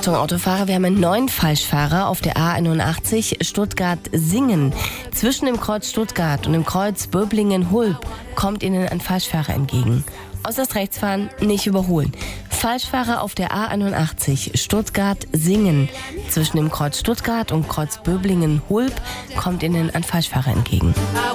Achtung Autofahrer, wir haben einen neuen Falschfahrer auf der A81 Stuttgart-Singen. Zwischen dem Kreuz Stuttgart und dem Kreuz Böblingen-Hulb kommt Ihnen ein Falschfahrer entgegen. Äußerst rechts fahren, nicht überholen. Falschfahrer auf der A81 Stuttgart-Singen. Zwischen dem Kreuz Stuttgart und Kreuz Böblingen-Hulb kommt Ihnen ein Falschfahrer entgegen.